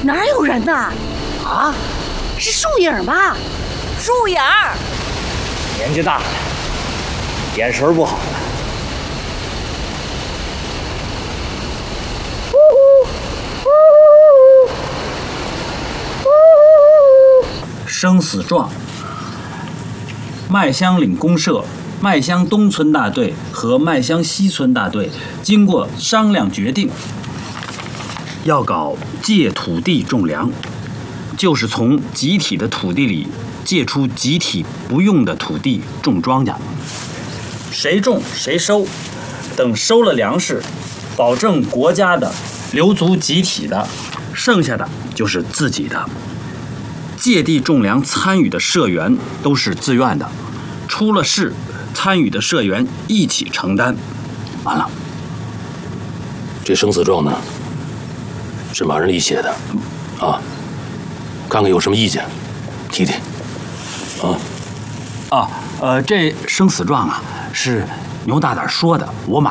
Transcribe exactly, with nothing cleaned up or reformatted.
哪有人呐？啊，是树影吧？ 树影儿。 年纪大了，眼神不好了。 生死状。麦乡岭公社麦乡东村大队和麦乡西村大队经过商量决定，要搞借土地种粮，就是从集体的土地里借出集体不用的土地种庄稼，谁种谁收，等收了粮食，保证国家的，留足集体的，剩下的就是自己的。借地种粮参与的社员都是自愿的，出了事参与的社员一起承担。完了， 这生死状呢，是马人力写的，啊，看看有什么意见，提提。啊， 啊，呃，这生死状啊是牛大胆说的，我马。